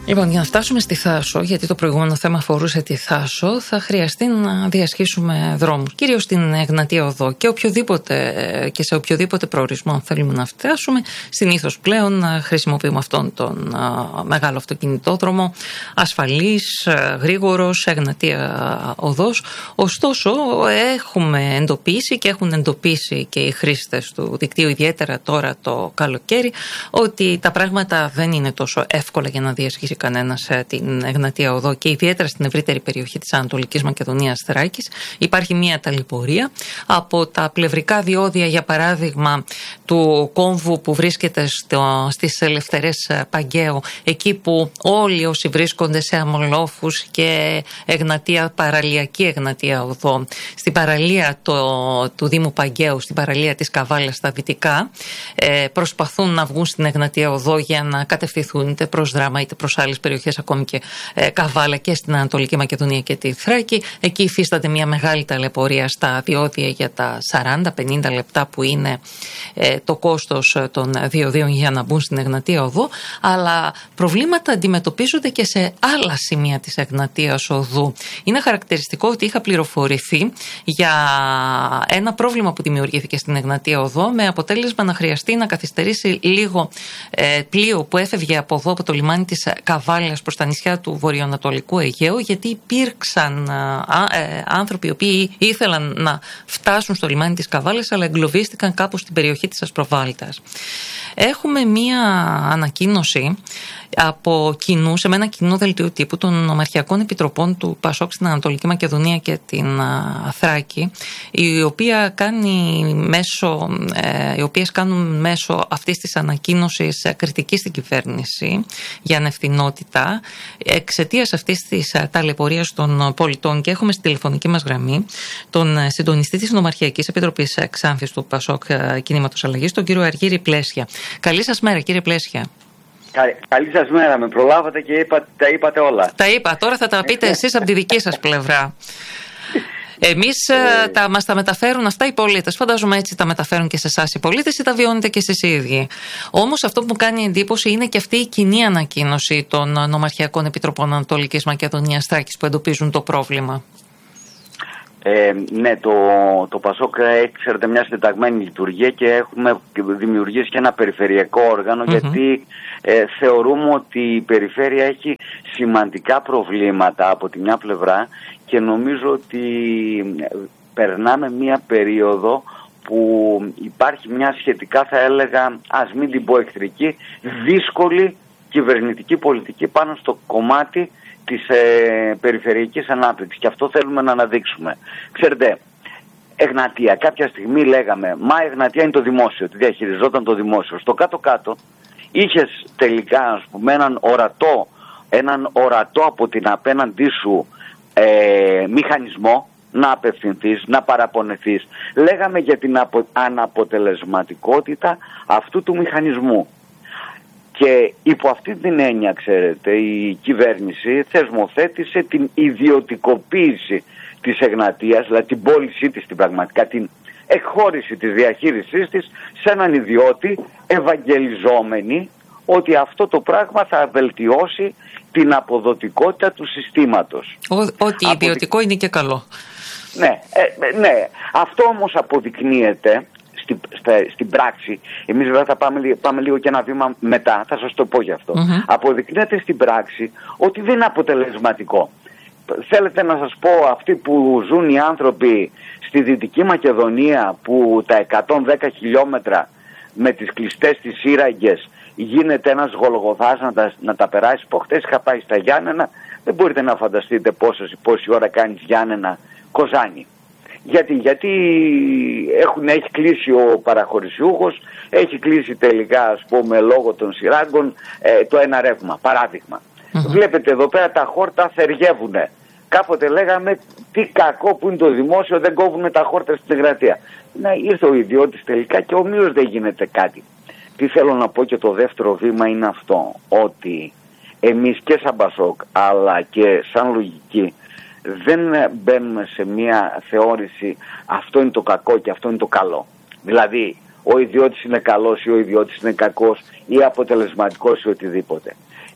Λοιπόν, για να φτάσουμε στη Θάσο, γιατί το προηγούμενο θέμα αφορούσε τη Θάσο, θα χρειαστεί να διασχίσουμε δρόμους, κυρίως στην Εγνατία Οδό και σε οποιοδήποτε προορισμό αν θέλουμε να φτάσουμε. Συνήθως πλέον χρησιμοποιούμε αυτόν τον μεγάλο αυτοκινητόδρομο, ασφαλής, γρήγορος, Εγνατία Οδός. Ωστόσο, έχουμε εντοπίσει και έχουν εντοπίσει και οι χρήστες του δικτύου, ιδιαίτερα τώρα το καλοκαίρι, ότι τα πράγματα δεν είναι τόσο εύκολα για να διασχίσει κανένας την Εγνατία Οδό και ιδιαίτερα στην ευρύτερη περιοχή της Ανατολικής Μακεδονίας Θράκης. Υπάρχει μια ταλαιπωρία από τα πλευρικά διόδια, για παράδειγμα του κόμβου που βρίσκεται στις Ελευθερές Παγκαίου, εκεί που όλοι όσοι βρίσκονται σε Αμολόφους και παραλιακή Εγνατία Οδό, στην παραλία του Δήμου Παγκαίου, στην παραλία της Καβάλας στα δυτικά, προσπαθούν να βγουν στην Εγνατία Οδό για να κατευθυνθούν είτε προς Δράμα είτε προς άλλες περιοχές, ακόμη και Καβάλα και στην Ανατολική Μακεδονία και τη Θράκη. Εκεί υφίσταται μια μεγάλη ταλαιπωρία στα διόδια για τα 40-50 λεπτά που είναι το κόστος των διοδίων για να μπουν στην Εγνατία Οδό, αλλά προβλήματα αντιμετωπίζονται και σε άλλα σημεία της Εγνατίας Οδού. Είναι χαρακτηριστικό ότι είχα πληροφορηθεί για ένα πρόβλημα που δημιουργήθηκε στην Εγνατία Οδό, με αποτέλεσμα να χρειαστεί να καθυστερήσει λίγο πλοίο που έφευγε από εδώ, από το λιμάνι της Καβάλας προς τα νησιά του βορειοανατολικού Αιγαίου, γιατί υπήρξαν άνθρωποι οι οποίοι ήθελαν να φτάσουν στο λιμάνι της Καβάλας, αλλά εγκλωβίστηκαν κάπου στην περιοχή της Ασπροβάλτας. Έχουμε μία ανακοίνωση από κοινού, σε ένα κοινό δελτίο τύπου των Νομαρχιακών Επιτροπών του ΠΑΣΟΚ στην Ανατολική Μακεδονία και την Θράκη, οι οποίες κάνουν μέσω αυτής της ανακοίνωσης κριτική στην κυβέρνηση για ανευθυνότητα εξαιτίας αυτής της ταλαιπωρίας των πολιτών. Και έχουμε στη τηλεφωνική μας γραμμή τον συντονιστή της Νομαρχιακής Επιτροπής Ξάνθης του ΠΑΣΟΚ Κινήματος Αλλαγής, τον κύριο Αργύρη Πλέσια. Καλή σας μέρα, κύριε Πλέσια. Καλή σας μέρα, με προλάβατε και τα είπατε όλα. Τα είπα, τώρα θα τα πείτε εσείς από τη δική σας πλευρά. Εμείς μας τα μεταφέρουν αυτά οι πολίτες. Φαντάζομαι έτσι τα μεταφέρουν και σε εσάς οι πολίτες ή τα βιώνετε και εσείς οι ίδιοι. Όμως αυτό που μου κάνει εντύπωση είναι και αυτή η κοινή ανακοίνωση των Νομαρχιακών Επιτροπών Ανατολικής Μακεδονίας Θράκης που εντοπίζουν το πρόβλημα. Ναι, το ΠΑΣΟΚ ξέρετε μια συντεταγμένη λειτουργία και έχουμε δημιουργήσει και ένα περιφερειακό όργανο, γιατί θεωρούμε ότι η περιφέρεια έχει σημαντικά προβλήματα από τη μια πλευρά και νομίζω ότι περνάμε μια περίοδο που υπάρχει μια σχετικά, θα έλεγα, ας μην την πω εχθρική, δύσκολη κυβερνητική πολιτική πάνω στο κομμάτι της περιφερειακής ανάπτυξης, και αυτό θέλουμε να αναδείξουμε. Ξέρετε, Εγνατία, κάποια στιγμή λέγαμε, Εγνατία είναι το δημόσιο, τη διαχειριζόταν το δημόσιο. Στο κάτω-κάτω είχες τελικά, ας πούμε, έναν ορατό από την απέναντί σου μηχανισμό να απευθυνθείς, να παραπονεθείς. Λέγαμε για την αναποτελεσματικότητα αυτού του μηχανισμού. Και υπό αυτή την έννοια, ξέρετε, η κυβέρνηση θεσμοθέτησε την ιδιωτικοποίηση της Εγνατίας, δηλαδή την πώλησή της, την πραγματικά την εκχώρηση της διαχείρισής της σε έναν ιδιώτη, ευαγγελιζόμενη ότι αυτό το πράγμα θα βελτιώσει την αποδοτικότητα του συστήματος. Ότι ιδιωτικό είναι και καλό. Ναι. Αυτό όμως αποδεικνύεται στην πράξη. Εμείς βέβαια θα πάμε λίγο και ένα βήμα μετά, θα σας το πω γι' αυτό. Αποδεικνύεται στην πράξη ότι δεν είναι αποτελεσματικό. Θέλετε να σας πω, αυτοί που ζουν οι άνθρωποι στη Δυτική Μακεδονία, που τα 110 χιλιόμετρα με τις κλειστές τις σύραγγες γίνεται ένας Γολγοθάς να τα περάσει. Χτες είχα πάει στα Γιάννενα, δεν μπορείτε να φανταστείτε πόση ώρα κάνεις Γιάννενα Κοζάνη. Γιατί έχει κλείσει ο παραχωρησιούχος, έχει κλείσει τελικά, ας πούμε, λόγω των σειράγκων το ένα ρεύμα, παράδειγμα. Βλέπετε εδώ πέρα τα χόρτα θεργεύουνε. Κάποτε λέγαμε τι κακό που είναι το δημόσιο, δεν κόβουν τα χόρτα στην Εγνατία. Ήρθε ο ιδιώτης τελικά και ομοίως δεν γίνεται κάτι. Τι θέλω να πω, και το δεύτερο βήμα είναι αυτό, ότι εμείς και σαν ΠΑΣΟΚ αλλά και σαν λογική δεν μπαίνουμε σε μια θεώρηση αυτό είναι το κακό και αυτό είναι το καλό. Δηλαδή ο ιδιώτης είναι καλός ή ο ιδιώτης είναι κακός ή αποτελεσματικός ή οτιδήποτε.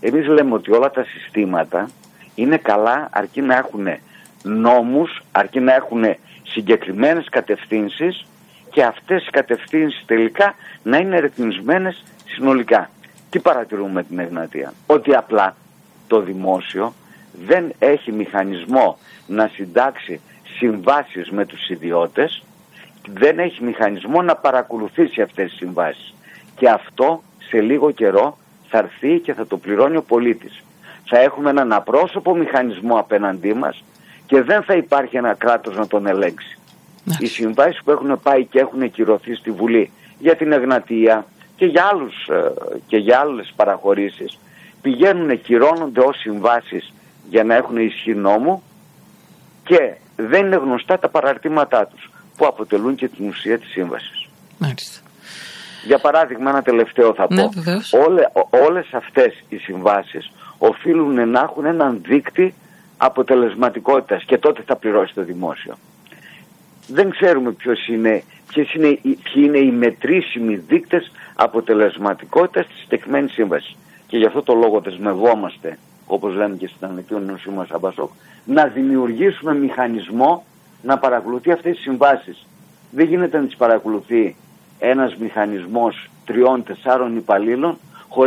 Εμείς λέμε ότι όλα τα συστήματα είναι καλά αρκεί να έχουν νόμους, αρκεί να έχουν συγκεκριμένες κατευθύνσεις και αυτές οι κατευθύνσεις τελικά να είναι ρυθμισμένες συνολικά. Τι παρατηρούμε με την Εγνατία? Ότι απλά το δημόσιο δεν έχει μηχανισμό να συντάξει συμβάσεις με τους ιδιώτες, δεν έχει μηχανισμό να παρακολουθήσει αυτές τις συμβάσεις. Και αυτό σε λίγο καιρό θα έρθει και θα το πληρώνει ο πολίτης. Θα έχουμε έναν απρόσωπο μηχανισμό απέναντί μας και δεν θα υπάρχει ένα κράτος να τον ελέγξει. Οι συμβάσεις που έχουν πάει και έχουν κυρωθεί στη Βουλή για την Εγνατία και για άλλες παραχωρήσεις πηγαίνουν, κυρώνονται ως συμβάσεις για να έχουν ισχύ νόμου και δεν είναι γνωστά τα παραρτήματά τους που αποτελούν και την ουσία της σύμβασης. Μάλιστα. Για παράδειγμα, ένα τελευταίο θα πω. Όλες αυτές οι συμβάσεις οφείλουν να έχουν έναν δείκτη αποτελεσματικότητας και τότε θα πληρώσει το δημόσιο. Δεν ξέρουμε ποιοι είναι οι μετρήσιμοι δείκτες αποτελεσματικότητας της συγκεκριμένης σύμβασης. Και γι' αυτό το λόγο δεσμευόμαστε, όπως λέμε και στην ανακοίνωσή μας Αμπασόκ, να δημιουργήσουμε μηχανισμό να παρακολουθεί αυτές τις συμβάσεις. Δεν γίνεται να τις παρακολουθεί ένας μηχανισμός 3-4 υπαλλήλων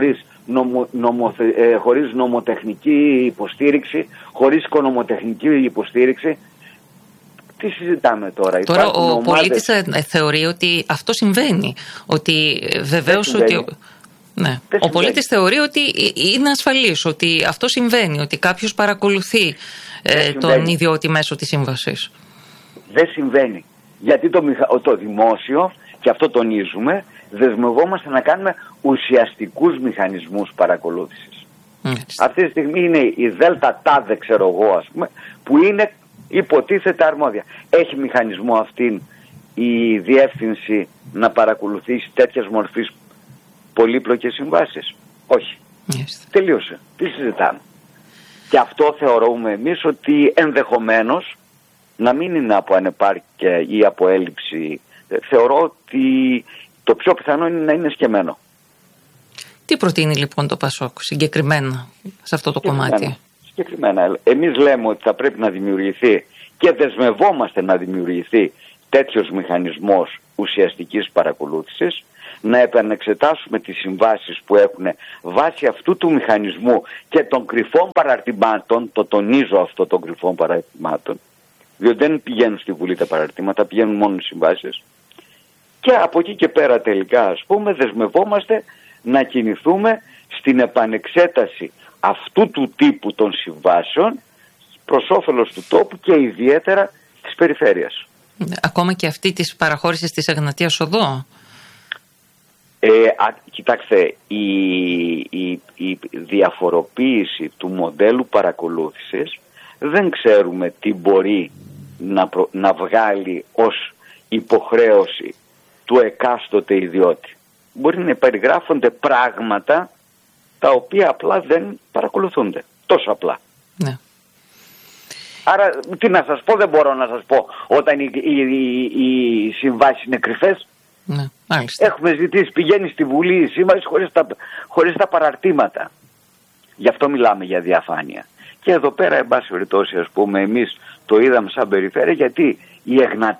χωρίς νομοτεχνική υποστήριξη, χωρίς οικονομοτεχνική υποστήριξη. Τι συζητάμε τώρα? Τώρα ο πολίτης θεωρεί ότι αυτό συμβαίνει. Ότι βεβαίως ότι... Ναι. Ο πολίτης θεωρεί ότι είναι ασφαλής, ότι αυτό συμβαίνει, ότι κάποιος παρακολουθεί τον ιδιώτη μέσω της σύμβασης. Δεν συμβαίνει. Γιατί το δημόσιο, και αυτό τονίζουμε, δεσμευόμαστε να κάνουμε ουσιαστικούς μηχανισμούς παρακολούθησης. Αυτή τη στιγμή είναι η ΔΕΛΤΑ ΤΑΔΕ, ξέρω εγώ, ας πούμε, που είναι υποτίθεται αρμόδια. Έχει μηχανισμό αυτήν η διεύθυνση να παρακολουθήσει τέτοιες μορφής πολύπλοκες συμβάσεις? Όχι. Τελείωσε. Τι συζητάμε? Και αυτό θεωρούμε εμείς ότι ενδεχομένως να μην είναι από ανεπάρκεια ή από έλλειψη. Θεωρώ ότι το πιο πιθανό είναι να είναι σκεμμένο. Τι προτείνει λοιπόν το Πασόκ συγκεκριμένα σε αυτό το κομμάτι? Συγκεκριμένα. Εμείς λέμε ότι θα πρέπει να δημιουργηθεί και δεσμευόμαστε να δημιουργηθεί τέτοιος μηχανισμός ουσιαστικής παρακολούθησης, να επανεξετάσουμε τις συμβάσεις που έχουν βάσει αυτού του μηχανισμού και των κρυφών παραρτημάτων, το τονίζω αυτό, των κρυφών παραρτημάτων, διότι δεν πηγαίνουν στη Βουλή τα παραρτήματα, πηγαίνουν μόνο οι συμβάσεις. Και από εκεί και πέρα τελικά, ας πούμε, δεσμευόμαστε να κινηθούμε στην επανεξέταση αυτού του τύπου των συμβάσεων προς όφελος του τόπου και ιδιαίτερα της περιφέρειας. Ακόμα και αυτή της παραχώρησης της Εγνατίας Οδό? Κοιτάξτε, η διαφοροποίηση του μοντέλου παρακολούθησης δεν ξέρουμε τι μπορεί να βγάλει ως υποχρέωση του εκάστοτε ιδιώτη. Μπορεί να περιγράφονται πράγματα τα οποία απλά δεν παρακολουθούνται. Τόσο απλά. Ναι. Άρα τι να σας πω, δεν μπορώ να σας πω όταν οι συμβάσεις είναι κρυφές. Ναι, μάλιστα. Έχουμε ζητήσει, πηγαίνει στη Βουλή η σύμβαση χωρίς τα παραρτήματα. Γι' αυτό μιλάμε για διαφάνεια. Και εδώ πέρα, εν πάση περιπτώσει, ας πούμε, εμείς το είδαμε σαν περιφέρεια, γιατί η Εγνατία